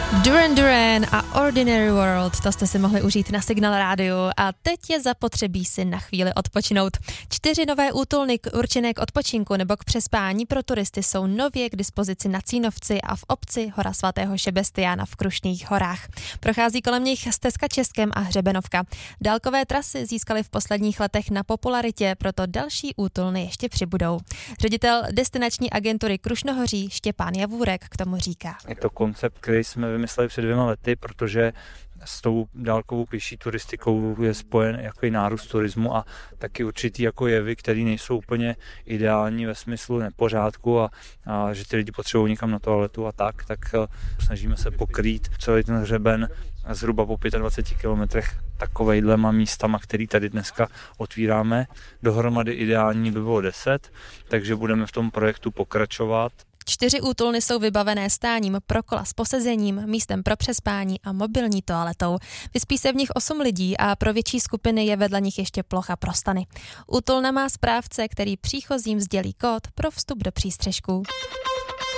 Duran Duran a Ordinary World, to jste si mohli užít na Signál rádiu a teď je zapotřebí si na chvíli odpočinout. 4 nové útulny určené k odpočinku nebo k přespání pro turisty jsou nově k dispozici na Cínovci a v obci Hora svatého Šebestiána v Krušných horách. Prochází kolem nich stezka Českem a Hřebenovka. Dálkové trasy získaly v posledních letech na popularitě, proto další útulny ještě přibudou. Ředitel destinační agentury Krušnohoří Štěpán Javůrek k tomu říká. Je to koncept, který jsme vymysleli před 2 lety, protože s tou dálkovou pěší turistikou je spojen jako i nárůst turismu a taky určitý jako jevy, které nejsou úplně ideální ve smyslu nepořádku a že ty lidi potřebují někam na toaletu a tak snažíme se pokrýt celý ten hřeben zhruba po 25 kilometrech takovejhlema místama, který tady dneska otvíráme. Dohromady ideální by bylo 10, takže budeme v tom projektu pokračovat. 4 útulny jsou vybavené stáním pro kola s posezením, místem pro přespání a mobilní toaletou. Vyspí se v nich 8 lidí a pro větší skupiny je vedle nich ještě plocha pro stany. Útulna má správce, který příchozím sdělí kód pro vstup do přístřešku.